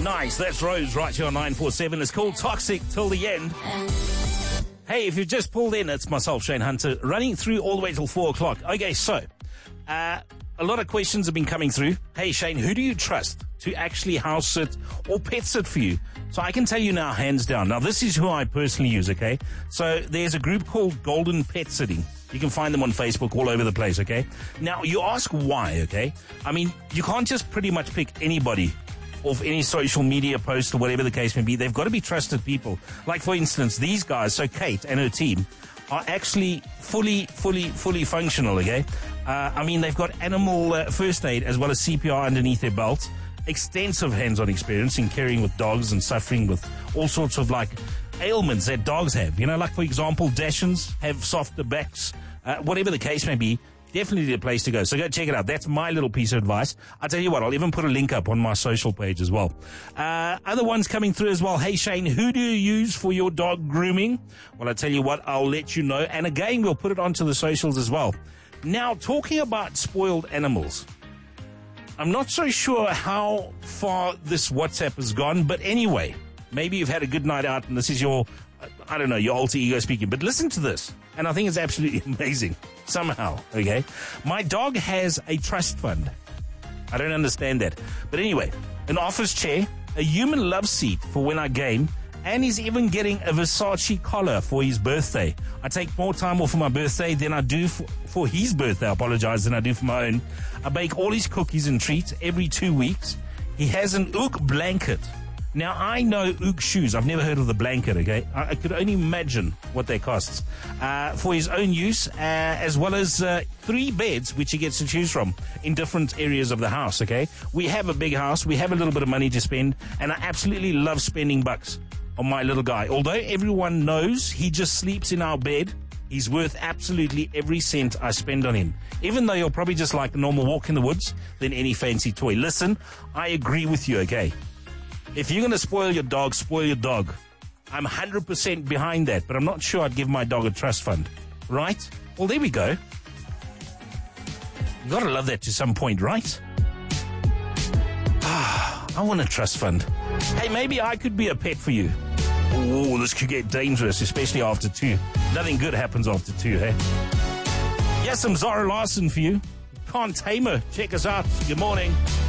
Nice, that's Rose right here on 947. It's called Toxic till the end. Hey, if you've just pulled in, it's myself, Shane Hunter, running through all the way till 4 o'clock. Okay, so, a lot of questions have been coming through. Hey, Shane, who do you trust to actually house sit or pet sit for you? So I can tell you now, hands down. Now, this is who I personally use, okay? So there's a group called Golden Pet Sitting. You can find them on Facebook all over the place, okay? Now, you ask why, okay? I mean, you can't just pretty much pick anybody off any social media post or whatever the case may be. They've got to be trusted people. Like, for instance, these guys, so Kate and her team, are actually fully functional, okay? I mean, they've got animal first aid as well as CPR underneath their belts. Extensive hands-on experience in caring with dogs and suffering with all sorts of, like, ailments that dogs have. You know, like, for example, Dachshunds have softer backs. Whatever the case may be, definitely the place to go. So go check it out. That's my little piece of advice. I'll tell you what, I'll even put a link up on my social page as well. Other ones coming through as well. Hey, Shane, who do you use for your dog grooming? Well, I'll tell you what, I'll let you know. And again, we'll put it onto the socials as well. Now, talking about spoiled animals, I'm not so sure how far this WhatsApp has gone, but anyway, maybe you've had a good night out and this is your, I don't know, your alter ego speaking, but listen to this. And I think it's absolutely amazing. Somehow, okay? My dog has a trust fund. I don't understand that. But anyway, an office chair, a human love seat for when I game, and he's even getting a Versace collar for his birthday. I take more time off for my birthday than I do for his birthday, than I do for my own. I bake all his cookies and treats every 2 weeks. He has an Ook blanket. Now, I know Ook shoes. I've never heard of the blanket, okay? I could only imagine what they cost. For his own use, as well as 3 beds, which he gets to choose from in different areas of the house, okay? We have a big house. We have a little bit of money to spend, and I absolutely love spending bucks on my little guy. Although everyone knows he just sleeps in our bed, he's worth absolutely every cent I spend on him. Even though you'll probably just like a normal walk in the woods than any fancy toy. Listen, I agree with you, okay? If you're going to spoil your dog, spoil your dog. I'm 100% behind that, but I'm not sure I'd give my dog a trust fund. Right? Well, there we go. You got to love that to some point, right? I want a trust fund. Hey, maybe I could be a pet for you. Oh, this could get dangerous, especially after 2. Nothing good happens after 2, hey? Yes, some Zara Larson for you. Can't tame her. Check us out. Good morning.